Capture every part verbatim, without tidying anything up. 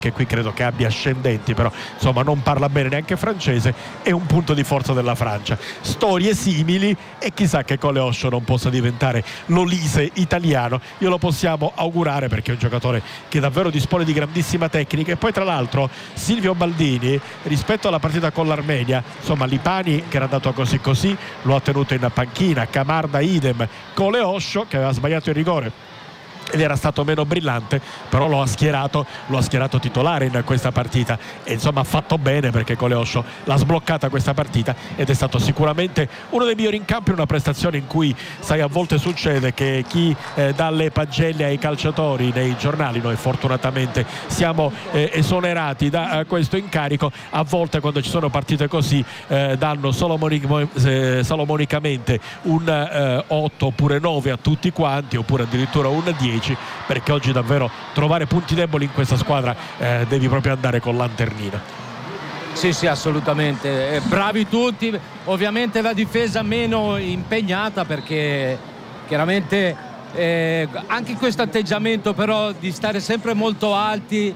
che qui credo che abbia ascendenti, però insomma non parla bene neanche francese, è un punto di forza della Francia. Storie simili e chissà che Coleosho non possa diventare l'Olise italiano, glielo possiamo augurare perché è un giocatore che davvero dispone di grandissima tecnica. E poi tra l'altro Silvio Baldini rispetto alla partita con l'Armenia, insomma Lipani che era andato così così lo ha tenuto in panchina, Camarda idem, Coleosho che aveva sbagliato il rigore ed era stato meno brillante, però lo ha schierato lo ha schierato titolare in questa partita e insomma ha fatto bene perché Coleosho l'ha sbloccata questa partita ed è stato sicuramente uno dei migliori in campo in una prestazione in cui, sai, a volte succede che chi eh, dà le pagelle ai calciatori nei giornali, noi fortunatamente siamo eh, esonerati da eh, questo incarico, a volte quando ci sono partite così eh, danno solomonic- eh, solomonicamente un eh, otto oppure nove a tutti quanti, oppure addirittura un dieci, perché oggi davvero trovare punti deboli in questa squadra eh, devi proprio andare con lanternina. Sì, sì, assolutamente. Eh, bravi tutti, ovviamente la difesa meno impegnata perché chiaramente eh, anche questo atteggiamento però di stare sempre molto alti,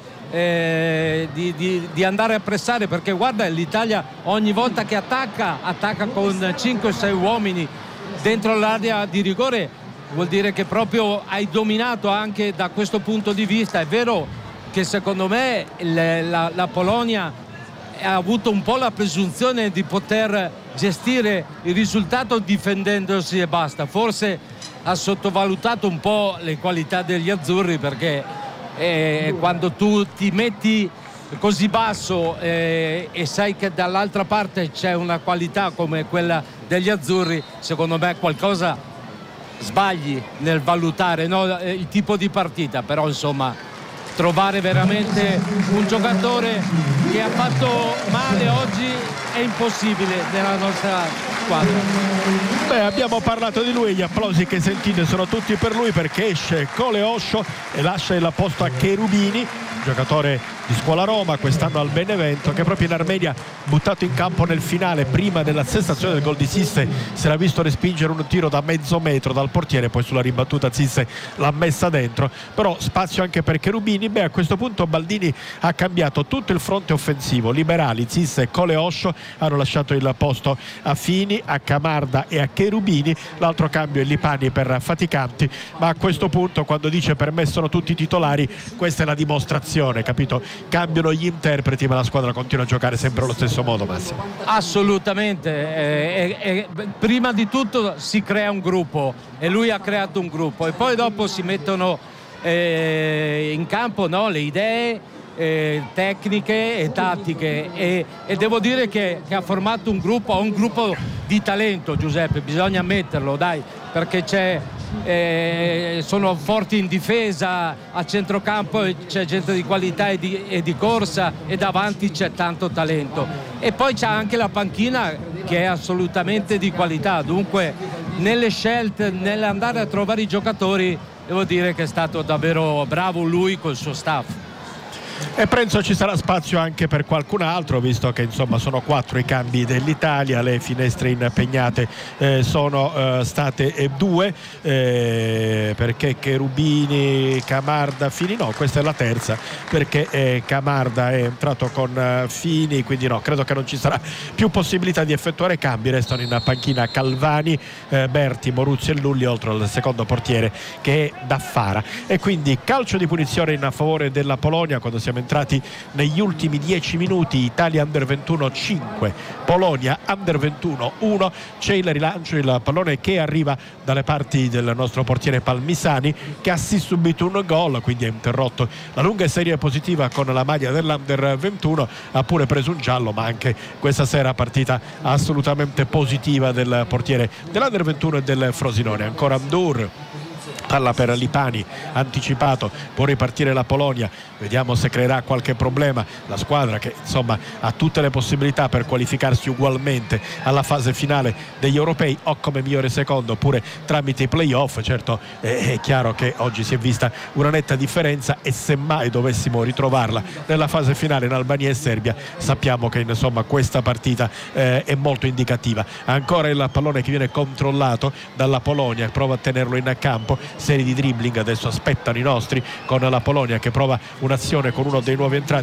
eh, di, di, di andare a pressare, perché guarda l'Italia ogni volta che attacca, attacca con cinque sei uomini dentro l'area di rigore. Vuol dire che proprio hai dominato anche da questo punto di vista. È vero che secondo me le, la, la Polonia ha avuto un po' la presunzione di poter gestire il risultato difendendosi e basta. Forse ha sottovalutato un po' le qualità degli azzurri, perché eh, quando tu ti metti così basso eh, e sai che dall'altra parte c'è una qualità come quella degli azzurri, secondo me qualcosa sbagli nel valutare, no, il tipo di partita. Però insomma trovare veramente un giocatore che ha fatto male oggi è impossibile nella nostra squadra. Beh, abbiamo parlato di lui, gli applausi che sentite sono tutti per lui perché esce Coleosho e lascia il posto a Cherubini, giocatore di Scuola Roma, quest'anno al Benevento, che proprio in Armenia, buttato in campo nel finale prima della sesta azione del gol di Sisse, si era visto respingere un tiro da mezzo metro dal portiere, poi sulla ribattuta Sisse l'ha messa dentro. Però spazio anche per Cherubini. Beh, a questo punto Baldini ha cambiato tutto il fronte offensivo, Liberali, Sisse e Coleosho hanno lasciato il posto a Fini, a Camarda e a Cherubini, l'altro cambio è Lipani per Faticanti. Ma a questo punto, quando dice per me sono tutti titolari, questa è la dimostrazione, capito? Cambiano gli interpreti ma la squadra continua a giocare sempre allo stesso modo, Massimo. Assolutamente, eh, eh, eh, prima di tutto si crea un gruppo e lui ha creato un gruppo e poi dopo si mettono eh, in campo, no, le idee eh, tecniche e tattiche e, e devo dire che, che ha formato un gruppo, un gruppo di talento, Giuseppe, bisogna ammetterlo, dai, perché c'è Eh, sono forti in difesa, a centrocampo c'è gente di qualità e di, e di corsa e davanti c'è tanto talento e poi c'è anche la panchina che è assolutamente di qualità. Dunque nelle scelte, nell'andare a trovare i giocatori, devo dire che è stato davvero bravo lui col suo staff. E penso ci sarà spazio anche per qualcun altro, visto che insomma sono quattro i cambi dell'Italia, le finestre impegnate eh, sono eh, state eh, due eh, perché Cherubini, Camarda, Fini, no, questa è la terza perché eh, Camarda è entrato con eh, Fini, quindi no, credo che non ci sarà più possibilità di effettuare cambi. Restano in panchina Calvani, eh, Berti, Moruzzi e Lulli, oltre al secondo portiere che è Daffara. E quindi calcio di punizione in favore della Polonia quando siamo entrati negli ultimi dieci minuti. Italia Under ventuno cinque, Polonia Under ventuno uno. C'è il rilancio, il pallone che arriva dalle parti del nostro portiere Palmisani, che ha sì subito un gol, quindi ha interrotto la lunga serie positiva con la maglia dell'Under ventuno, ha pure preso un giallo, ma anche questa sera partita assolutamente positiva del portiere dell'Under ventuno e del Frosinone. Ancora Amdur, palla per Lipani, anticipato, può ripartire la Polonia, vediamo se creerà qualche problema la squadra che insomma ha tutte le possibilità per qualificarsi ugualmente alla fase finale degli europei, o come migliore secondo oppure tramite i playoff. Certo eh, è chiaro che oggi si è vista una netta differenza e se mai dovessimo ritrovarla nella fase finale in Albania e Serbia, sappiamo che insomma questa partita eh, è molto indicativa. Ancora il pallone che viene controllato dalla Polonia, prova a tenerlo in campo, serie di dribbling adesso aspettano i nostri con la Polonia che prova un'azione con uno dei nuovi entranti